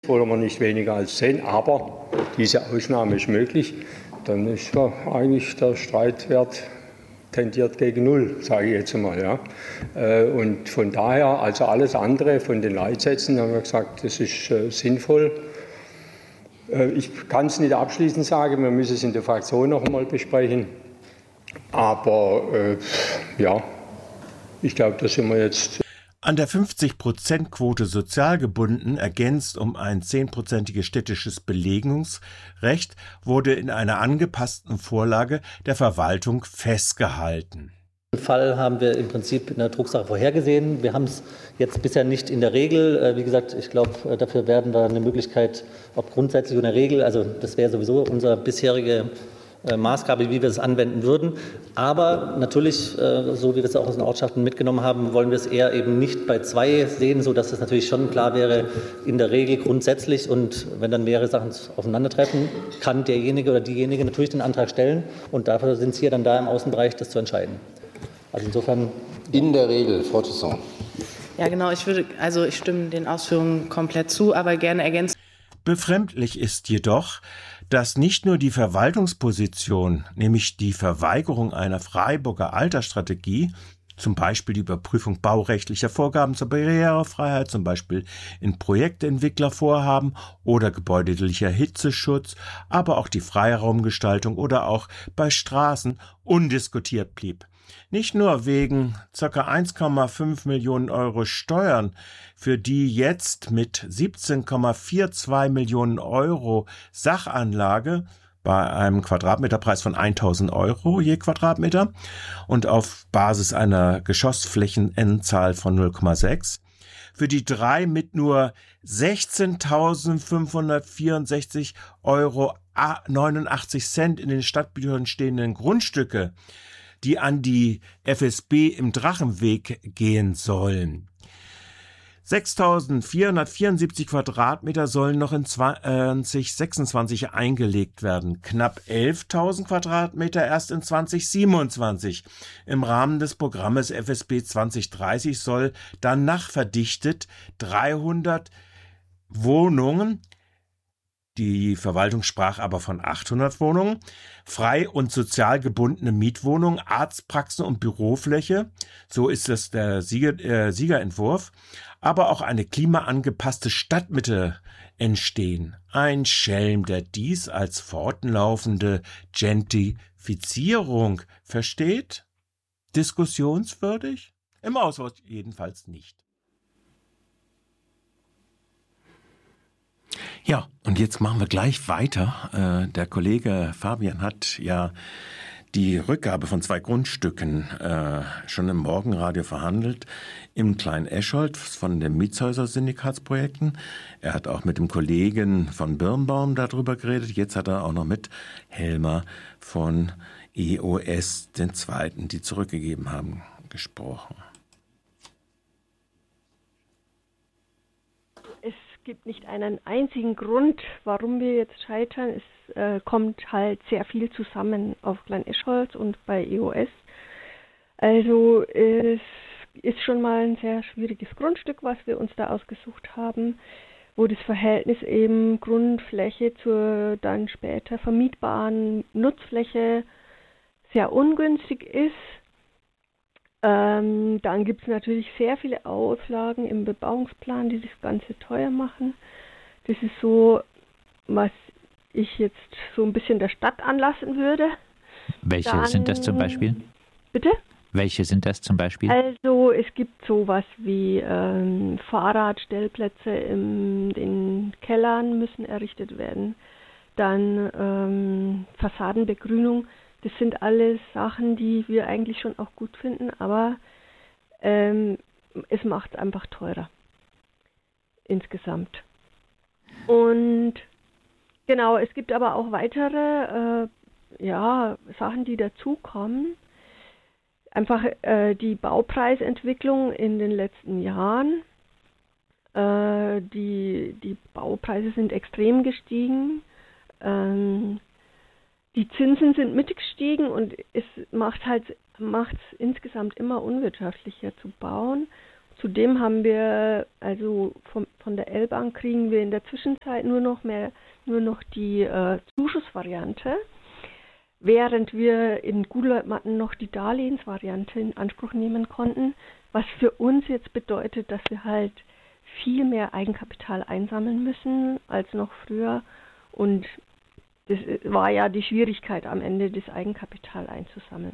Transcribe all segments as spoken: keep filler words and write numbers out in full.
wollen wir nicht weniger als zehn, aber diese Ausnahme ist möglich. Dann ist ja eigentlich der Streitwert tendiert gegen null, sage ich jetzt mal. Ja. Und von daher, also alles andere von den Leitsätzen, haben wir gesagt, das ist äh, sinnvoll. Äh, ich kann es nicht abschließend sagen, wir müssen es in der Fraktion noch einmal besprechen. Aber äh, ja, ich glaube, da sind wir jetzt. An der fünfzig-Prozent-Quote sozial gebunden, ergänzt um ein zehnprozentiges städtisches Belegungsrecht, wurde in einer angepassten Vorlage der Verwaltung festgehalten. Den Fall haben wir im Prinzip in der Drucksache vorhergesehen. Wir haben es jetzt bisher nicht in der Regel. Wie gesagt, ich glaube, dafür werden wir eine Möglichkeit, ob grundsätzlich oder in der Regel, also das wäre sowieso unsere bisherige Maßgabe, wie wir es anwenden würden. Aber natürlich, so wie wir es auch aus den Ortschaften mitgenommen haben, wollen wir es eher eben nicht bei zwei sehen, sodass es natürlich schon klar wäre, in der Regel grundsätzlich. Und wenn dann mehrere Sachen aufeinandertreffen, kann derjenige oder diejenige natürlich den Antrag stellen. Und dafür sind Sie dann da im Außenbereich, das zu entscheiden. Also insofern. In der Regel, Frau Toussaint. Ja, genau. Ich würde, also ich stimme den Ausführungen komplett zu, aber gerne ergänzen. Befremdlich ist jedoch, dass nicht nur die Verwaltungsposition, nämlich die Verweigerung einer Freiburger Altersstrategie, zum Beispiel die Überprüfung baurechtlicher Vorgaben zur Barrierefreiheit, zum Beispiel in Projektentwicklervorhaben oder gebäudelicher Hitzeschutz, aber auch die Freiraumgestaltung oder auch bei Straßen undiskutiert blieb. Nicht nur wegen ca. eins Komma fünf Millionen Euro Steuern, für die jetzt mit siebzehn Komma zweiundvierzig Millionen Euro Sachanlage bei einem Quadratmeterpreis von tausend Euro je Quadratmeter und auf Basis einer Geschossflächenendzahl von null Komma sechs, für die drei mit nur sechzehntausendfünfhundertvierundsechzig Euro neunundachtzig Cent in den Stadtbüchern stehenden Grundstücke, die an die F S B im Drachenweg gehen sollen. sechstausendvierhundertvierundsiebzig Quadratmeter sollen noch in zwanzig sechsundzwanzig eingelegt werden. Knapp elftausend Quadratmeter erst in zwanzig siebenundzwanzig. Im Rahmen des Programmes F S B zwanzig dreißig soll dann nachverdichtet dreihundert Wohnungen, die Verwaltung sprach aber von achthundert Wohnungen, frei und sozial gebundene Mietwohnungen, Arztpraxen und Bürofläche, so ist es der Sieger, äh, Siegerentwurf, aber auch eine klimaangepasste Stadtmitte entstehen. Ein Schelm, der dies als fortlaufende Gentrifizierung versteht? Diskussionswürdig? Im Ausschuss jedenfalls nicht. Ja, und jetzt machen wir gleich weiter. Äh, der Kollege Fabian hat ja die Rückgabe von zwei Grundstücken äh, schon im Morgenradio verhandelt, im Klein-Eschold von den Mietshäuser-Syndikatsprojekten. Er hat auch mit dem Kollegen von Birnbaum darüber geredet. Jetzt hat er auch noch mit Helmer von E O S, den Zweiten, die zurückgegeben haben, gesprochen. Es gibt nicht einen einzigen Grund, warum wir jetzt scheitern. Es äh, kommt halt sehr viel zusammen auf Klein-Eschold und bei E O S. Also es ist schon mal ein sehr schwieriges Grundstück, was wir uns da ausgesucht haben, wo das Verhältnis eben Grundfläche zur dann später vermietbaren Nutzfläche sehr ungünstig ist. Ähm, dann gibt es natürlich sehr viele Auflagen im Bebauungsplan, die das Ganze teuer machen. Das ist so, was ich jetzt so ein bisschen der Stadt anlassen würde. Welche dann, sind das zum Beispiel? Bitte? Welche sind das zum Beispiel? Also es gibt sowas wie ähm, Fahrradstellplätze in den Kellern müssen errichtet werden. Dann ähm, Fassadenbegrünung. Das sind alles Sachen, die wir eigentlich schon auch gut finden, aber ähm, es macht es einfach teurer insgesamt. Und genau, es gibt aber auch weitere äh, ja, Sachen, die dazukommen. Einfach äh, die Baupreisentwicklung in den letzten Jahren. Äh, die, die Baupreise sind extrem gestiegen. Ähm, Die Zinsen sind mitgestiegen und es macht halt macht es insgesamt immer unwirtschaftlicher zu bauen. Zudem haben wir, also von, von der L-Bank kriegen wir in der Zwischenzeit nur noch mehr, nur noch die äh, Zuschussvariante, während wir in Gutleutmatten noch die Darlehensvariante in Anspruch nehmen konnten, was für uns jetzt bedeutet, dass wir halt viel mehr Eigenkapital einsammeln müssen als noch früher. Und das war ja die Schwierigkeit am Ende, das Eigenkapital einzusammeln.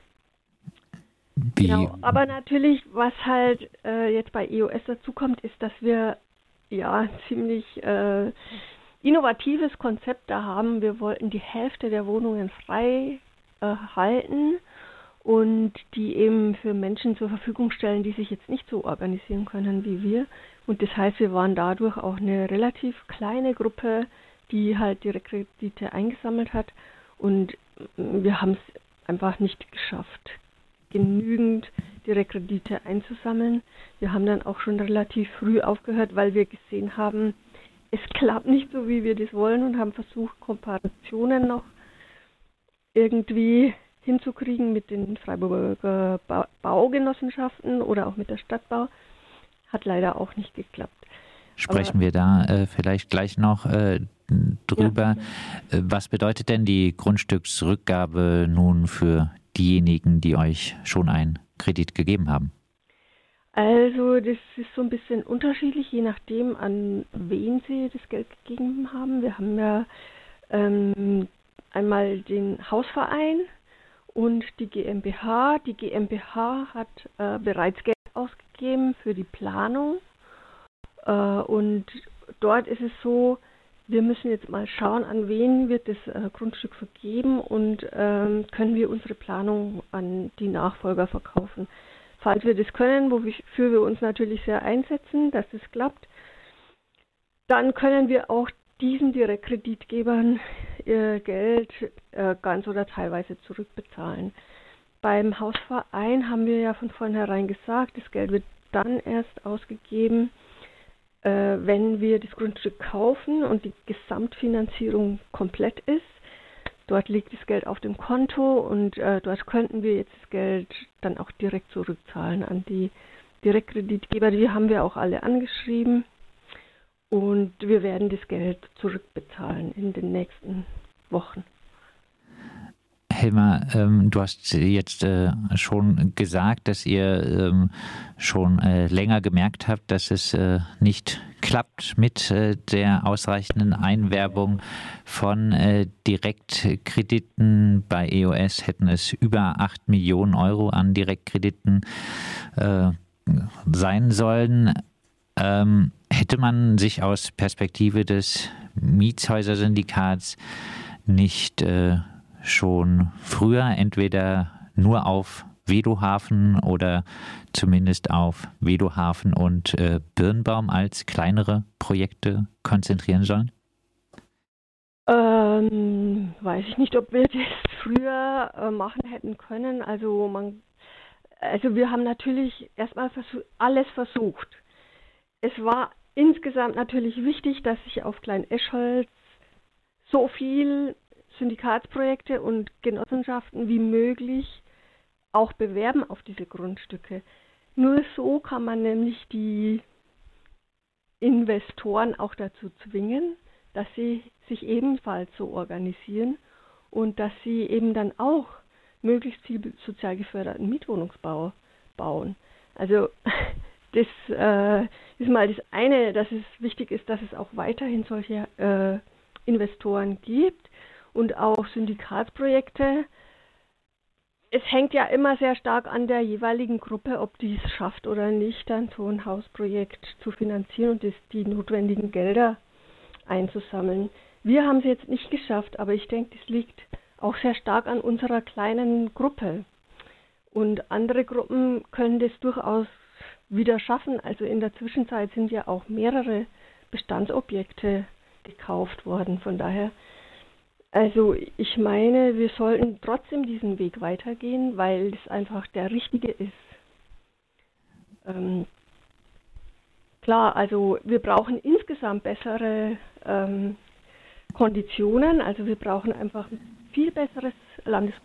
Wie? Genau, aber natürlich, was halt äh, jetzt bei E O S dazukommt, ist, dass wir ja ein ziemlich äh, innovatives Konzept da haben. Wir wollten die Hälfte der Wohnungen frei äh, halten und die eben für Menschen zur Verfügung stellen, die sich jetzt nicht so organisieren können wie wir. Und das heißt, wir waren dadurch auch eine relativ kleine Gruppe, die halt Direktkredite eingesammelt hat, und wir haben es einfach nicht geschafft, genügend Direktkredite einzusammeln. Wir haben dann auch schon relativ früh aufgehört, weil wir gesehen haben, es klappt nicht so, wie wir das wollen, und haben versucht, Kooperationen noch irgendwie hinzukriegen mit den Freiburger Baugenossenschaften oder auch mit der Stadtbau. Hat leider auch nicht geklappt. Sprechen Aber, wir da äh, vielleicht gleich noch äh, drüber. Ja. Was bedeutet denn die Grundstücksrückgabe nun für diejenigen, die euch schon einen Kredit gegeben haben? Also das ist so ein bisschen unterschiedlich, je nachdem, an wen sie das Geld gegeben haben. Wir haben ja ähm, einmal den Hausverein und die GmbH. Die GmbH hat äh, bereits Geld ausgegeben für die Planung. Äh, und dort ist es so, wir müssen jetzt mal schauen, an wen wird das äh, Grundstück vergeben und ähm, können wir unsere Planung an die Nachfolger verkaufen. Falls wir das können, wofür wir uns natürlich sehr einsetzen, dass das klappt, dann können wir auch diesen Direktkreditgebern ihr Geld äh, ganz oder teilweise zurückbezahlen. Beim Hausverein haben wir ja von vornherein gesagt, das Geld wird dann erst ausgegeben, äh, wenn wir das Grundstück kaufen und die Gesamtfinanzierung komplett ist. Dort liegt das Geld auf dem Konto und äh, dort könnten wir jetzt das Geld dann auch direkt zurückzahlen an die Direktkreditgeber. Die haben wir auch alle angeschrieben und wir werden das Geld zurückbezahlen in den nächsten Wochen. Hilmar, ähm, du hast jetzt äh, schon gesagt, dass ihr ähm, schon äh, länger gemerkt habt, dass es äh, nicht klappt mit äh, der ausreichenden Einwerbung von äh, Direktkrediten. Bei E O S hätten es über acht Millionen Euro an Direktkrediten äh, sein sollen. Ähm, hätte man sich aus Perspektive des Mietshäuser-Syndikats nicht äh, schon früher entweder nur auf Vedohafen oder zumindest auf Vedohafen und äh, Birnbaum als kleinere Projekte konzentrieren sollen? Ähm, weiß ich nicht, ob wir das früher äh, machen hätten können. Also man, also wir haben natürlich erstmal versuch, alles versucht. Es war insgesamt natürlich wichtig, dass sich auf Klein-Eschholz so viel Syndikatsprojekte und Genossenschaften wie möglich auch bewerben auf diese Grundstücke. Nur so kann man nämlich die Investoren auch dazu zwingen, dass sie sich ebenfalls so organisieren und dass sie eben dann auch möglichst viel sozial geförderten Mietwohnungsbau bauen. Also das äh, ist mal das eine, dass es wichtig ist, dass es auch weiterhin solche äh, Investoren gibt. Und auch Syndikatsprojekte. Es hängt ja immer sehr stark an der jeweiligen Gruppe, ob die es schafft oder nicht, dann so ein Hausprojekt zu finanzieren und das, die notwendigen Gelder einzusammeln. Wir haben es jetzt nicht geschafft, aber ich denke, das liegt auch sehr stark an unserer kleinen Gruppe. Und andere Gruppen können das durchaus wieder schaffen. Also in der Zwischenzeit sind ja auch mehrere Bestandsobjekte gekauft worden. Von daher, also ich meine, wir sollten trotzdem diesen Weg weitergehen, weil es einfach der richtige ist. Ähm, klar, also wir brauchen insgesamt bessere ähm, Konditionen, also wir brauchen einfach ein viel besseres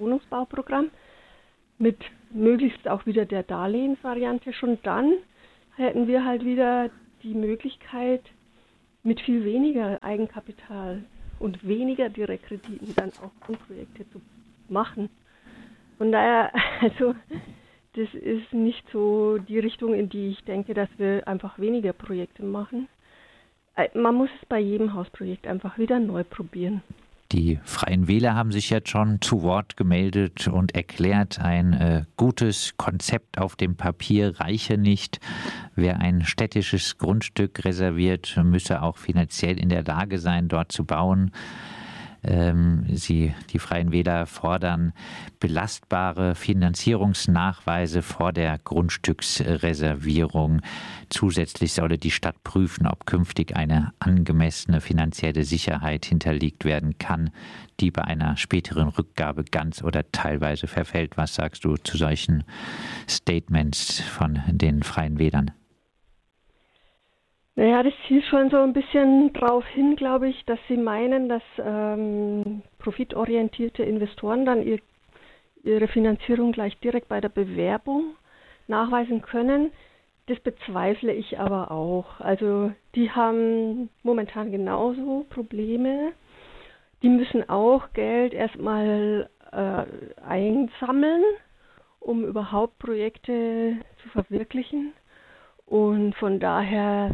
Landeswohnungsbauprogramm mit möglichst auch wieder der Darlehensvariante. Schon dann hätten wir halt wieder die Möglichkeit, mit viel weniger Eigenkapital und weniger Direktkrediten dann auch Grundprojekte zu machen. Von daher, also das ist nicht so die Richtung, in die ich denke, dass wir einfach weniger Projekte machen. Man muss es bei jedem Hausprojekt einfach wieder neu probieren. Die Freien Wähler haben sich jetzt schon zu Wort gemeldet und erklärt, ein äh, gutes Konzept auf dem Papier reiche nicht. Wer ein städtisches Grundstück reserviert, müsse auch finanziell in der Lage sein, dort zu bauen. Ähm, sie, die Freien Wähler fordern belastbare Finanzierungsnachweise vor der Grundstücksreservierung. Zusätzlich solle die Stadt prüfen, ob künftig eine angemessene finanzielle Sicherheit hinterlegt werden kann, die bei einer späteren Rückgabe ganz oder teilweise verfällt. Was sagst du zu solchen Statements von den Freien Wählern? Naja, das zielt schon so ein bisschen drauf hin, glaube ich, dass sie meinen, dass ähm, profitorientierte Investoren dann ihr, ihre Finanzierung gleich direkt bei der Bewerbung nachweisen können. Das bezweifle ich aber auch. Also die haben momentan genauso Probleme. Die müssen auch Geld erstmal äh, einsammeln, um überhaupt Projekte zu verwirklichen. Und von daher,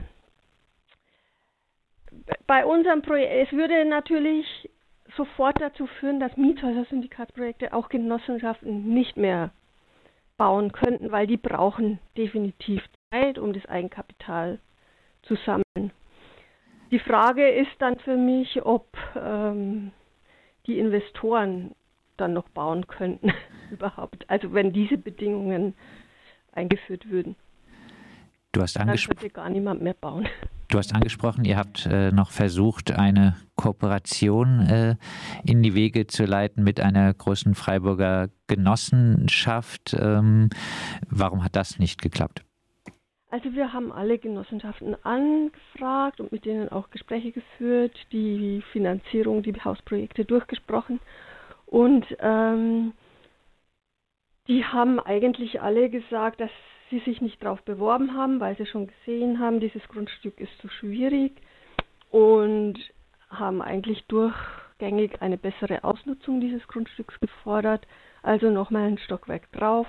bei unserem Projekt, es würde natürlich sofort dazu führen, dass Mietshäuser-Syndikatsprojekte auch Genossenschaften nicht mehr bauen könnten, weil die brauchen definitiv Zeit, um das Eigenkapital zu sammeln. Die Frage ist dann für mich, ob ähm, die Investoren dann noch bauen könnten überhaupt, also wenn diese Bedingungen eingeführt würden. Du hast dann angespro- könnte gar niemand mehr bauen. Du hast angesprochen, ihr habt äh, noch versucht, eine Kooperation äh, in die Wege zu leiten mit einer großen Freiburger Genossenschaft. Ähm, warum hat das nicht geklappt? Also wir haben alle Genossenschaften angefragt und mit denen auch Gespräche geführt, die Finanzierung, die Hausprojekte durchgesprochen und ähm, die haben eigentlich alle gesagt, dass sie sich nicht darauf beworben haben, weil sie schon gesehen haben, dieses Grundstück ist zu schwierig und haben eigentlich durchgängig eine bessere Ausnutzung dieses Grundstücks gefordert, also nochmal ein Stockwerk drauf.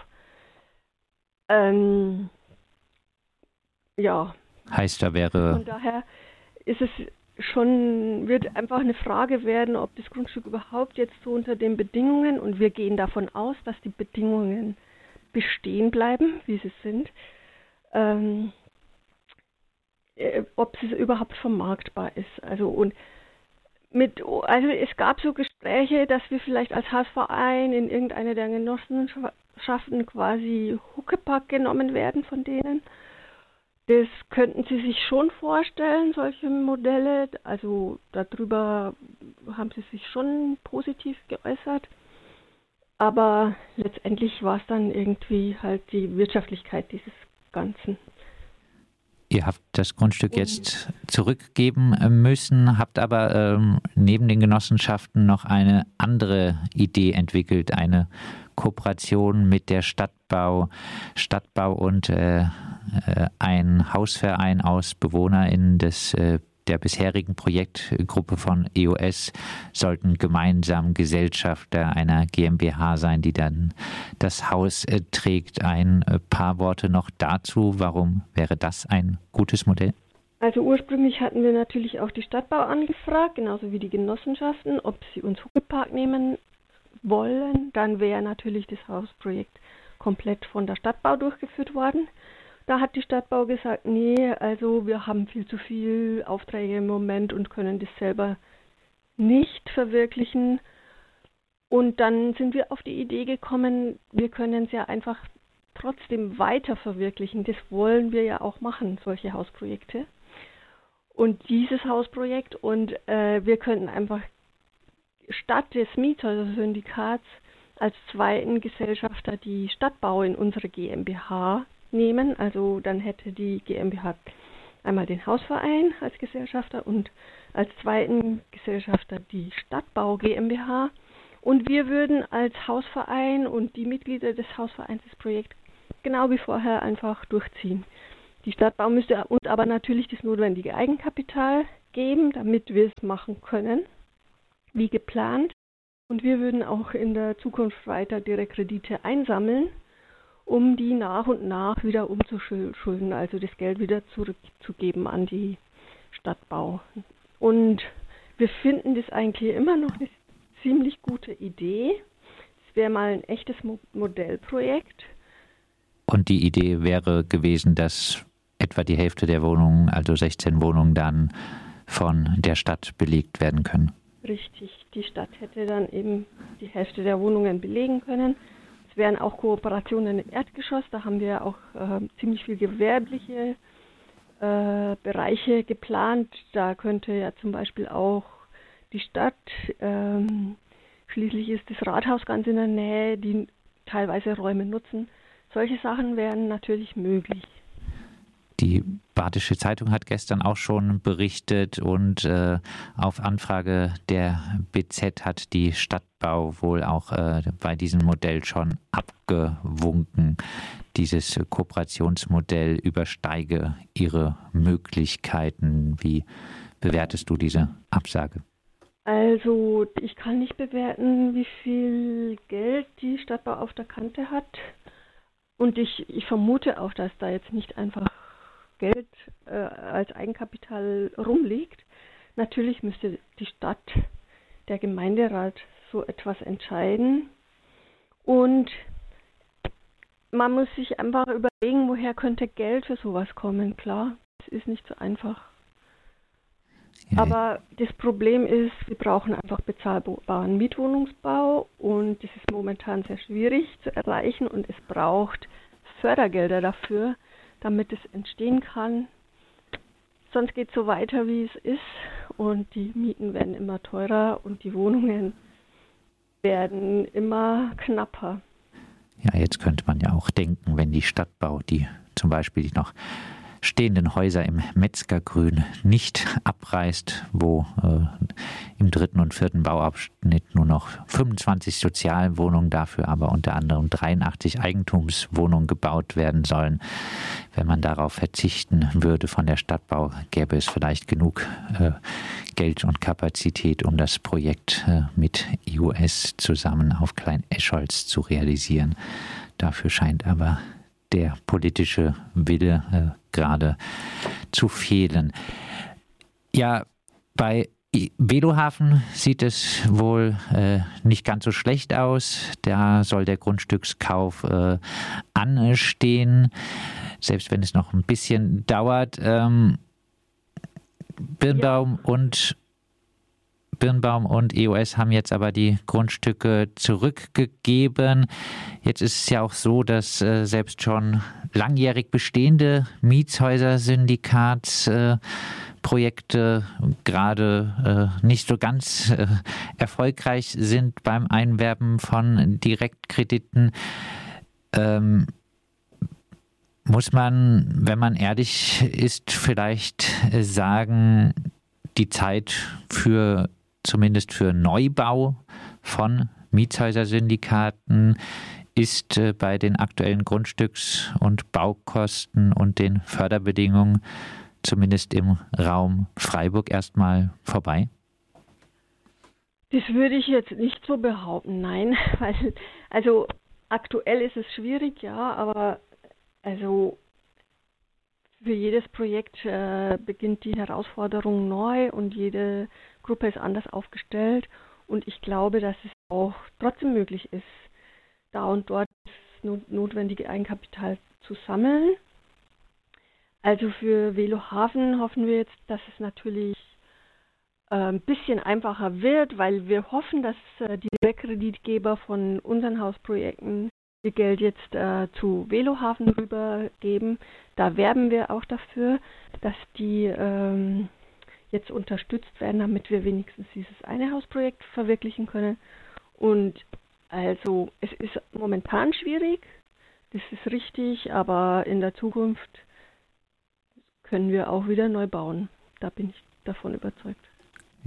Ähm, ja. Heißt, da wäre... Von daher ist es schon, wird einfach eine Frage werden, ob das Grundstück überhaupt jetzt so unter den Bedingungen, und wir gehen davon aus, dass die Bedingungen bestehen bleiben, wie sie sind, ähm, äh, ob es überhaupt vermarktbar ist. Also und mit, also es gab so Gespräche, dass wir vielleicht als Hausverein in irgendeine der Genossenschaften quasi Huckepack genommen werden von denen. Das könnten Sie sich schon vorstellen, solche Modelle. Also darüber haben Sie sich schon positiv geäußert. Aber letztendlich war es dann irgendwie halt die Wirtschaftlichkeit dieses Ganzen. Ihr habt das Grundstück jetzt zurückgeben müssen, habt aber ähm, neben den Genossenschaften noch eine andere Idee entwickelt, eine Kooperation mit der Stadtbau, Stadtbau und äh, äh, ein Hausverein aus BewohnerInnen des äh, der bisherigen Projektgruppe von E O S sollten gemeinsam Gesellschafter einer GmbH sein, die dann das Haus äh, trägt. Ein äh, paar Worte noch dazu. Warum wäre das ein gutes Modell? Also ursprünglich hatten wir natürlich auch die Stadtbau angefragt, genauso wie die Genossenschaften, ob sie uns Huckepark nehmen wollen. Dann wäre natürlich das Hausprojekt komplett von der Stadtbau durchgeführt worden. Da hat die Stadtbau gesagt, nee, also wir haben viel zu viel Aufträge im Moment und können das selber nicht verwirklichen. Und dann sind wir auf die Idee gekommen, wir können es ja einfach trotzdem weiter verwirklichen. Das wollen wir ja auch machen, solche Hausprojekte. Und dieses Hausprojekt, und äh, wir könnten einfach statt des Mietshäuser-Syndikats als zweiten Gesellschafter die Stadtbau in unsere GmbH nehmen. Also dann hätte die GmbH einmal den Hausverein als Gesellschafter und als zweiten Gesellschafter die Stadtbau GmbH. Und wir würden als Hausverein und die Mitglieder des Hausvereins das Projekt genau wie vorher einfach durchziehen. Die Stadtbau müsste uns aber natürlich das notwendige Eigenkapital geben, damit wir es machen können, wie geplant. Und wir würden auch in der Zukunft weiter direkt Kredite einsammeln, um die nach und nach wieder umzuschulden, also das Geld wieder zurückzugeben an die Stadtbau. Und wir finden das eigentlich immer noch eine ziemlich gute Idee. Es wäre mal ein echtes Modellprojekt. Und die Idee wäre gewesen, dass etwa die Hälfte der Wohnungen, also sechzehn Wohnungen, dann von der Stadt belegt werden können. Richtig, die Stadt hätte dann eben die Hälfte der Wohnungen belegen können. Es wären auch Kooperationen im Erdgeschoss, da haben wir auch äh, ziemlich viel gewerbliche äh, Bereiche geplant. Da könnte ja zum Beispiel auch die Stadt, ähm, schließlich ist das Rathaus ganz in der Nähe, die teilweise Räume nutzen. Solche Sachen wären natürlich möglich. Die Badische Zeitung hat gestern auch schon berichtet und äh, auf Anfrage der B Z hat die Stadtbau wohl auch äh, bei diesem Modell schon abgewunken. Dieses Kooperationsmodell übersteige ihre Möglichkeiten. Wie bewertest du diese Absage? Also ich kann nicht bewerten, wie viel Geld die Stadtbau auf der Kante hat. Und ich, ich vermute auch, dass da jetzt nicht einfach Geld äh, als Eigenkapital rumliegt. Natürlich müsste die Stadt, der Gemeinderat so etwas entscheiden. Und man muss sich einfach überlegen, woher könnte Geld für sowas kommen. Klar, es ist nicht so einfach. Ja. Aber das Problem ist, wir brauchen einfach bezahlbaren Mietwohnungsbau und das ist momentan sehr schwierig zu erreichen und es braucht Fördergelder dafür, damit es entstehen kann. Sonst geht es so weiter, wie es ist und die Mieten werden immer teurer und die Wohnungen werden immer knapper. Ja, jetzt könnte man ja auch denken, wenn die Stadtbau, die zum Beispiel die noch stehenden Häuser im Metzgergrün nicht abreißt, wo äh, im dritten und vierten Bauabschnitt nur noch fünfundzwanzig Sozialwohnungen, dafür aber unter anderem dreiundachtzig Eigentumswohnungen gebaut werden sollen. Wenn man darauf verzichten würde von der Stadtbau, gäbe es vielleicht genug äh, Geld und Kapazität, um das Projekt äh, mit I U S zusammen auf Klein-Escholz zu realisieren. Dafür scheint aber der politische Wille äh, gerade zu fehlen. Ja, bei Velohafen sieht es wohl äh, nicht ganz so schlecht aus. Da soll der Grundstückskauf äh, anstehen, selbst wenn es noch ein bisschen dauert. Ähm, Birnbaum ja. und Birnbaum und E O S haben jetzt aber die Grundstücke zurückgegeben. Jetzt ist es ja auch so, dass äh, selbst schon langjährig bestehende Mietshäuser-Syndikatsprojekte äh, gerade äh, nicht so ganz äh, erfolgreich sind beim Einwerben von Direktkrediten. Ähm, muss man, wenn man ehrlich ist, vielleicht sagen, die Zeit für zumindest für Neubau von Mietshäuser-Syndikaten ist äh, bei den aktuellen Grundstücks- und Baukosten und den Förderbedingungen zumindest im Raum Freiburg erstmal vorbei? Das würde ich jetzt nicht so behaupten, nein. Weil, also aktuell ist es schwierig, ja, aber also für jedes Projekt äh, beginnt die Herausforderung neu und jede Gruppe ist anders aufgestellt. Und ich glaube, dass es auch trotzdem möglich ist, da und dort das notwendige Eigenkapital zu sammeln. Also für Velohafen hoffen wir jetzt, dass es natürlich äh, ein bisschen einfacher wird, weil wir hoffen, dass äh, die Direktkreditgeber von unseren Hausprojekten ihr Geld jetzt äh, zu Velohafen rübergeben. Da werben wir auch dafür, dass die ähm, jetzt unterstützt werden, damit wir wenigstens dieses eine Hausprojekt verwirklichen können. Und also es ist momentan schwierig, das ist richtig, aber in der Zukunft können wir auch wieder neu bauen. Da bin ich davon überzeugt.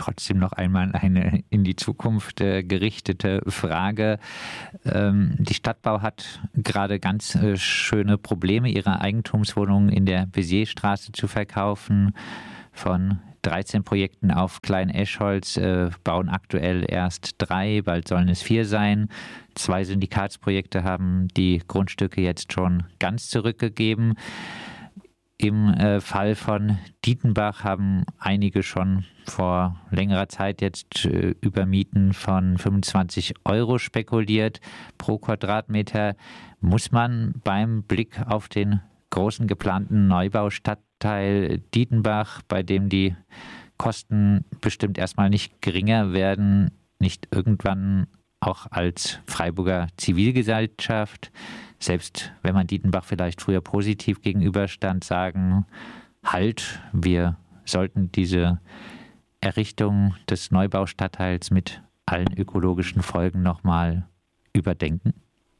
trotzdem noch einmal eine in die Zukunft äh, gerichtete Frage. Ähm, die Stadtbau hat gerade ganz äh, schöne Probleme, ihre Eigentumswohnungen in der Bézierstraße zu verkaufen. Von dreizehn Projekten auf Klein-Eschholz äh, bauen aktuell erst drei, bald sollen es vier sein. Zwei Syndikatsprojekte haben die Grundstücke jetzt schon ganz zurückgegeben. Im äh, Fall von Dietenbach haben einige schon vor längerer Zeit jetzt äh, über Mieten von fünfundzwanzig Euro spekuliert pro Quadratmeter. Muss man beim Blick auf den großen geplanten Neubau-Stadtteil Dietenbach, bei dem die Kosten bestimmt erstmal nicht geringer werden, nicht irgendwann auch als Freiburger Zivilgesellschaft, selbst wenn man Dietenbach vielleicht früher positiv gegenüberstand, sagen, halt, wir sollten diese Errichtung des Neubaustadtteils mit allen ökologischen Folgen nochmal überdenken?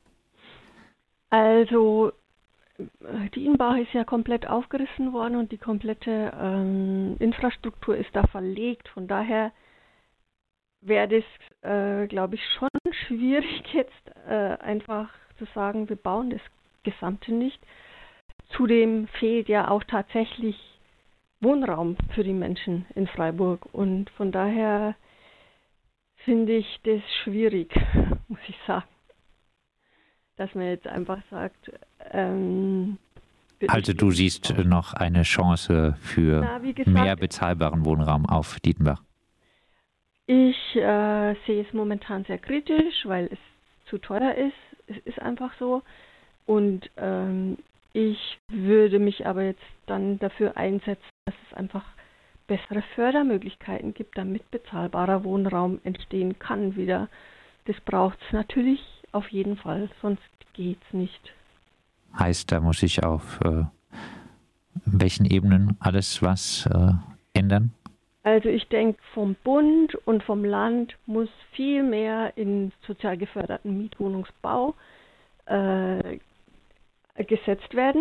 Also Dietenbach ist ja komplett aufgerissen worden und die komplette ähm, Infrastruktur ist da verlegt. Von daher wäre das, äh, glaube ich, schon schwierig jetzt äh, einfach zu sagen, wir bauen das Gesamte nicht. Zudem fehlt ja auch tatsächlich Wohnraum für die Menschen in Freiburg und von daher finde ich das schwierig, muss ich sagen. Dass man jetzt einfach sagt, ähm, also du siehst noch eine Chance für na, gesagt, mehr bezahlbaren Wohnraum auf Dietenbach? Ich äh, sehe es momentan sehr kritisch, weil es zu teuer ist. Es ist einfach so. Und ähm, ich würde mich aber jetzt dann dafür einsetzen, dass es einfach bessere Fördermöglichkeiten gibt, damit bezahlbarer Wohnraum entstehen kann wieder. Das braucht es natürlich auf jeden Fall, sonst geht es nicht. Heißt, da muss sich auf äh, welchen Ebenen alles was äh, ändern? Also ich denke, vom Bund und vom Land muss viel mehr in sozial geförderten Mietwohnungsbau äh, gesetzt werden.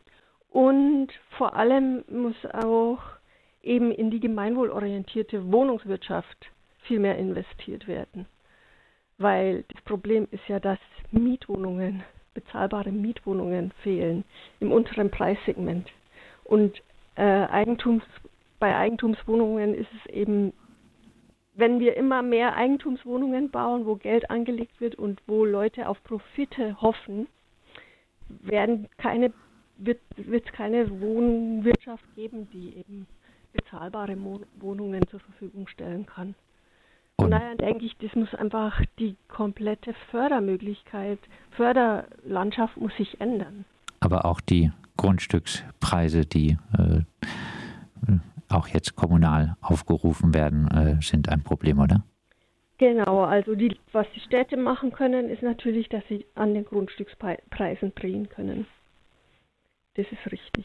Und vor allem muss auch eben in die gemeinwohlorientierte Wohnungswirtschaft viel mehr investiert werden. Weil das Problem ist ja, dass Mietwohnungen, bezahlbare Mietwohnungen fehlen im unteren Preissegment. Und äh, Eigentums, bei Eigentumswohnungen ist es eben, wenn wir immer mehr Eigentumswohnungen bauen, wo Geld angelegt wird und wo Leute auf Profite hoffen, werden keine, wird es keine Wohnwirtschaft geben, die eben bezahlbare Mo- Wohnungen zur Verfügung stellen kann. Von daher denke ich, das muss einfach die komplette Fördermöglichkeit, Förderlandschaft muss sich ändern. Aber auch die Grundstückspreise, die äh, auch jetzt kommunal aufgerufen werden, äh, sind ein Problem, oder? Genau, also die, was die Städte machen können, ist natürlich, dass sie an den Grundstückspreisen drehen können. Das ist richtig.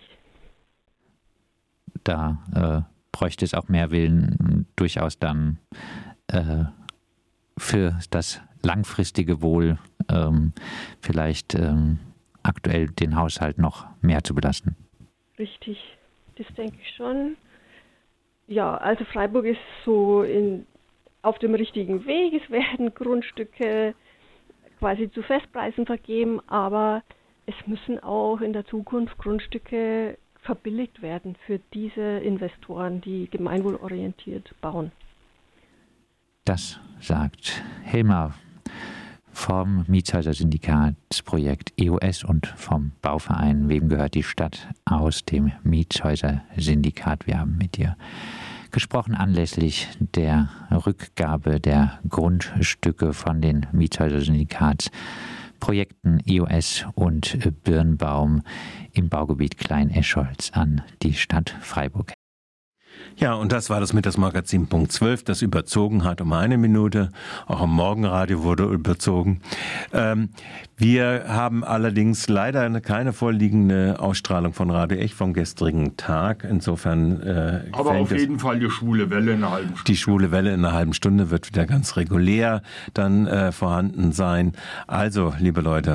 Da äh, bräuchte es auch mehr Willen, durchaus dann äh, für das langfristige Wohl ähm, vielleicht ähm, aktuell den Haushalt noch mehr zu belasten. Richtig, das denke ich schon. Ja, also Freiburg ist so in, auf dem richtigen Weg. Es werden Grundstücke quasi zu Festpreisen vergeben, aber es müssen auch in der Zukunft Grundstücke verbilligt werden für diese Investoren, die gemeinwohlorientiert bauen. Das sagt Helma vom Mietshäuser-Syndikatsprojekt E O S und vom Bauverein Wem gehört die Stadt aus dem Mietshäuser-Syndikat. Wir haben mit dir gesprochen anlässlich der Rückgabe der Grundstücke von den Mietshäuser-Syndikatsprojekten E O S und Birnbaum im Baugebiet Klein-Eschholz an die Stadt Freiburg. Ja, und das war das Mittagsmagazin Punkt zwölf, das überzogen hat um eine Minute. Auch am Morgenradio wurde überzogen. Ähm, wir haben allerdings leider keine vorliegende Ausstrahlung von Radio Echt vom gestrigen Tag. Insofern äh, aber auf jeden Fall die schwule Welle in einer halben Stunde. Die schwule Welle in einer halben Stunde wird wieder ganz regulär dann äh, vorhanden sein. Also, liebe Leute,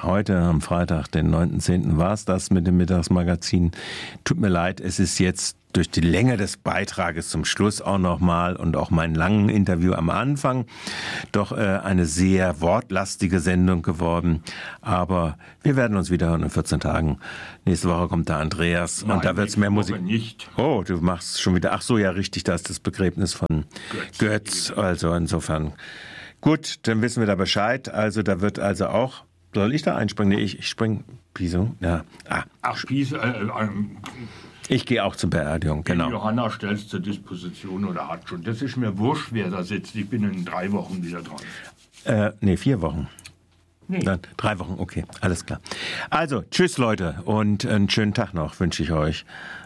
heute am Freitag, den neunten zehnten war es das mit dem Mittagsmagazin. Tut mir leid, es ist jetzt durch die Länge des Beitrages zum Schluss auch nochmal und auch mein langen Interview am Anfang doch äh, eine sehr wortlastige Sendung geworden. Aber wir werden uns wieder hören in vierzehn Tagen. Nächste Woche kommt der Andreas. Nein, und da wird es mehr Musik. Nicht. Oh, du machst schon wieder. Ach so, ja, richtig, da ist das Begräbnis von Götz. Götz. Also insofern. Gut, dann wissen wir da Bescheid. Also da wird also auch. Soll ich da einspringen? Nee, ich, ich spring. Wieso? Ja. Ah. Ach, Piese, äh, äh, Ich gehe auch zur Beerdigung, genau. Johanna stellt zur Disposition oder hat schon. Das ist mir wurscht, wer da sitzt. Ich bin in drei Wochen wieder dran. Äh, nee, vier Wochen. Nee. Dann drei Wochen, okay, alles klar. Also, tschüss Leute und einen schönen Tag noch wünsche ich euch.